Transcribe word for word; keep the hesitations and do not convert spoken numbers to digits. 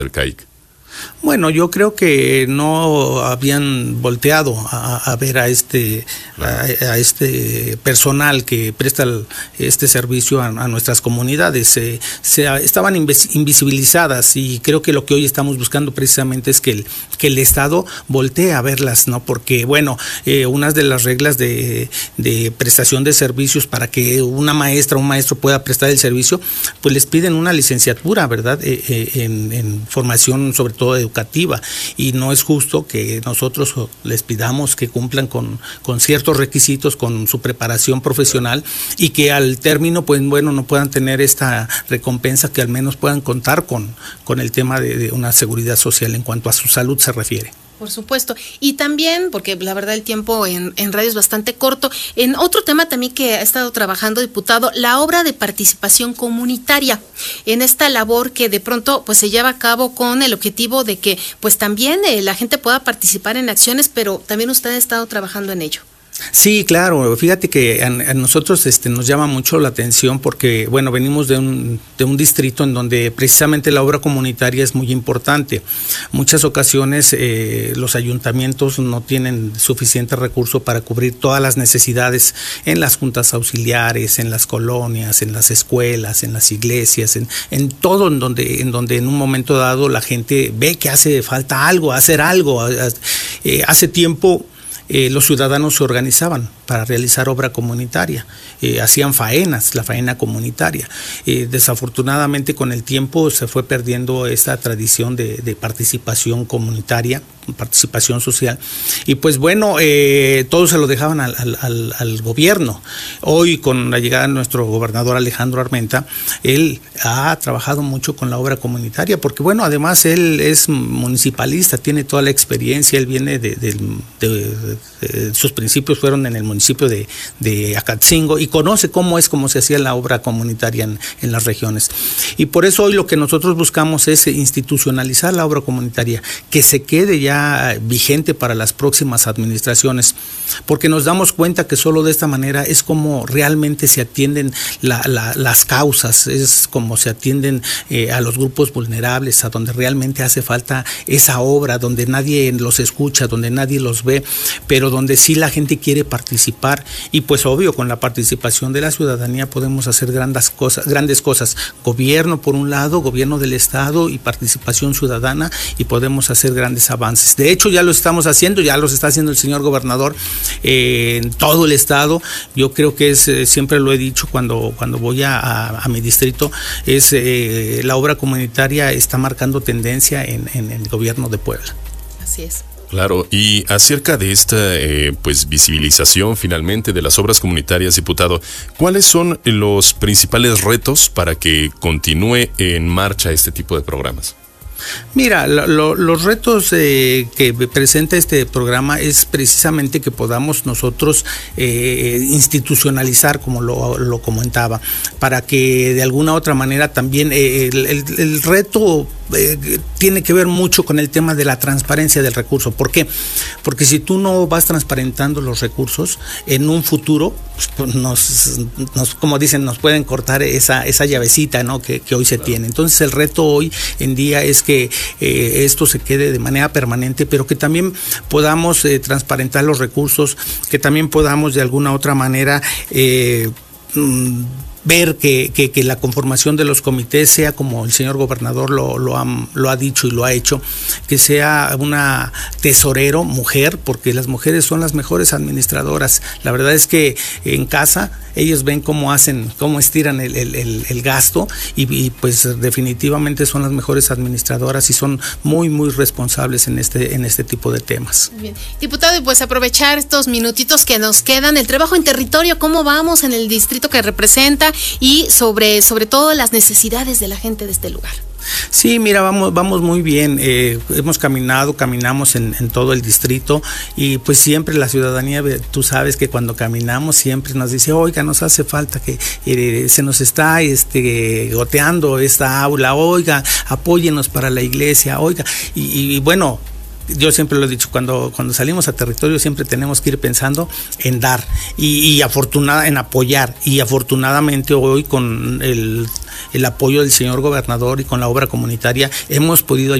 C A I C? Bueno, yo creo que no habían volteado a, a ver a este a, a este personal que presta el, este servicio a, a nuestras comunidades. Eh, se, estaban invisibilizadas y creo que lo que hoy estamos buscando precisamente es que el, que el Estado voltee a verlas, ¿no? Porque, bueno, eh, una de las reglas de, de prestación de servicios para que una maestra o un maestro pueda prestar el servicio, pues les piden una licenciatura, ¿verdad? Eh, eh, en, en formación sobre todo educativa, y no es justo que nosotros les pidamos que cumplan con, con ciertos requisitos, con su preparación profesional, y que al término, pues bueno, no puedan tener esta recompensa, que al menos puedan contar con, con el tema de, de una seguridad social en cuanto a su salud se refiere. Por supuesto. Y también, porque la verdad el tiempo en, en radio es bastante corto, en otro tema también que ha estado trabajando, diputado, la obra de participación comunitaria, en esta labor que de pronto pues se lleva a cabo con el objetivo de que pues también eh, la gente pueda participar en acciones, pero también usted ha estado trabajando en ello. Sí, claro. Fíjate que a, a nosotros este, nos llama mucho la atención porque, bueno, venimos de un, de un distrito en donde precisamente la obra comunitaria es muy importante. Muchas ocasiones eh, los ayuntamientos no tienen suficiente recurso para cubrir todas las necesidades en las juntas auxiliares, en las colonias, en las escuelas, en las iglesias, en, en todo en donde, en donde en un momento dado la gente ve que hace falta algo, hacer algo. Eh, hace tiempo Eh, los ciudadanos se organizaban para realizar obra comunitaria, eh, hacían faenas, la faena comunitaria. Eh, desafortunadamente con el tiempo se fue perdiendo esta tradición de, de participación comunitaria, participación social, y pues bueno, eh, todo se lo dejaban al, al, al gobierno. Hoy, con la llegada de nuestro gobernador Alejandro Armenta, él ha trabajado mucho con la obra comunitaria, porque bueno, además él es municipalista, tiene toda la experiencia, él viene de, de, de, de, de sus principios fueron en el municipio de, de Acatzingo, y conoce cómo es, cómo se hacía la obra comunitaria en, en las regiones. Y por eso hoy lo que nosotros buscamos es institucionalizar la obra comunitaria, que se quede ya vigente para las próximas administraciones, porque nos damos cuenta que solo de esta manera es como realmente se atienden la, la, las causas, es como se atienden eh, a los grupos vulnerables, a donde realmente hace falta esa obra, donde nadie los escucha, donde nadie los ve, pero donde sí la gente quiere participar. Y pues obvio, con la participación de la ciudadanía podemos hacer grandes cosas, grandes cosas, gobierno por un lado, gobierno del Estado y participación ciudadana, y podemos hacer grandes avances. De hecho, ya lo estamos haciendo, ya los está haciendo el señor gobernador eh, en todo el estado. Yo creo que es, eh, siempre lo he dicho cuando, cuando voy a, a, a mi distrito, es eh, la obra comunitaria está marcando tendencia en, en el gobierno de Puebla. Así es. Claro, y acerca de esta eh, pues visibilización finalmente de las obras comunitarias, diputado, ¿cuáles son los principales retos para que continúe en marcha este tipo de programas? Mira, lo, lo, los retos eh, que presenta este programa es precisamente que podamos nosotros eh, institucionalizar, como lo, lo comentaba, para que de alguna otra manera también eh, el, el, el reto eh, tiene que ver mucho con el tema de la transparencia del recurso. ¿Por qué? Porque si tú no vas transparentando los recursos, en un futuro, pues, nos, nos, como dicen, nos pueden cortar esa, esa llavecita, ¿no? que, que hoy se tiene. Entonces el reto hoy en día es que que eh, esto se quede de manera permanente, pero que también podamos eh, transparentar los recursos, que también podamos de alguna otra manera eh, mmm, ver que, que, que la conformación de los comités sea como el señor gobernador lo, lo, ha, lo ha dicho y lo ha hecho, que sea una tesorero mujer, porque las mujeres son las mejores administradoras. La verdad es que en casa ellos ven cómo hacen, cómo estiran el, el, el, el gasto y, y pues definitivamente son las mejores administradoras y son muy muy responsables en este, en este tipo de temas. Bien. Diputado, y pues aprovechar estos minutitos que nos quedan, el trabajo en territorio, ¿cómo vamos en el distrito que representa? Y sobre, sobre todo las necesidades de la gente de este lugar. Sí, mira, vamos, vamos muy bien, eh, hemos caminado, caminamos en, en todo el distrito y pues siempre la ciudadanía, tú sabes que cuando caminamos siempre nos dice, oiga, nos hace falta que eh, se nos está este, goteando esta aula, oiga, apóyenos para la iglesia, oiga, y, y bueno, yo siempre lo he dicho, cuando, cuando salimos a territorio siempre tenemos que ir pensando en dar y, y afortunada, en apoyar, y afortunadamente hoy con el, el apoyo del señor gobernador y con la obra comunitaria hemos podido